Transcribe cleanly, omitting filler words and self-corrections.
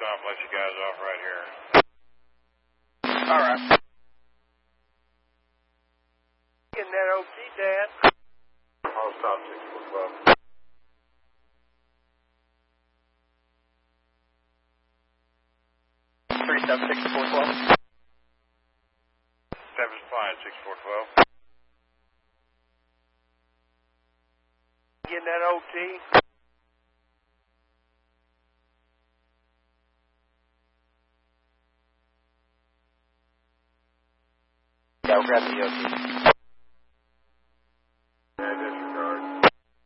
off, let you guys off right here. All right. Getting that OT, Dad. I'll stop 6412. 376412. 7's flying, 6412. Getting that OT. Yeah, we'll grab the OT.